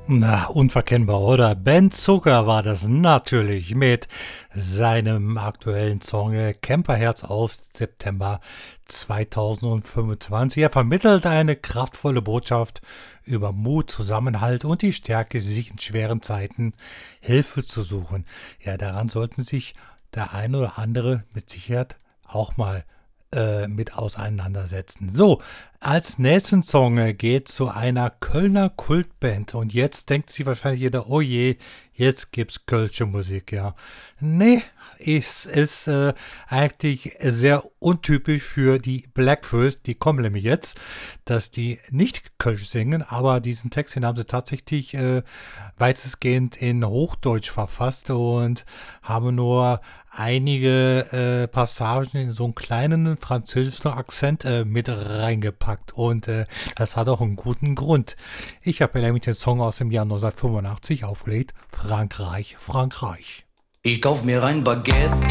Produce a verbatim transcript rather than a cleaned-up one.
Na, unverkennbar, oder? Ben Zucker war das natürlich mit seinem aktuellen Song äh, Camperherz aus September zweitausendfünfundzwanzig. Er vermittelt eine kraftvolle Botschaft über Mut, Zusammenhalt und die Stärke, sich in schweren Zeiten Hilfe zu suchen. Ja, daran sollten sich der eine oder andere mit Sicherheit auch mal äh, mit auseinandersetzen. So, als nächsten Song äh, geht zu einer Kölner Kultband und jetzt denkt sich wahrscheinlich jeder, oh je, jetzt gibt's kölsche Musik, ja. Nee, es ist äh, eigentlich sehr untypisch für die Blackfirst, die kommen nämlich jetzt, dass die nicht kölsch singen, aber diesen Text, den haben sie tatsächlich äh, weitestgehend in Hochdeutsch verfasst und haben nur einige äh, Passagen in so einen kleinen französischen Akzent äh, mit reingepackt und äh, das hat auch einen guten Grund. Ich habe nämlich den Song aus dem Jahr neunzehnhundertfünfundachtzig aufgelegt, Frankreich, Frankreich. Ich kauf mir ein Baguette